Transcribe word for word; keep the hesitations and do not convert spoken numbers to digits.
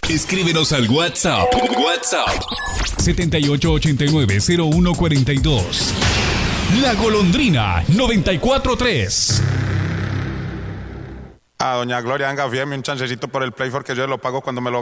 Escríbenos al WhatsApp. WhatsApp. siete ocho ocho nueve cero uno cuatro dos. La Golondrina noventa y cuatro tres. A doña Gloria, venga, fíjeme un chancecito por el Play, porque yo lo pago cuando me lo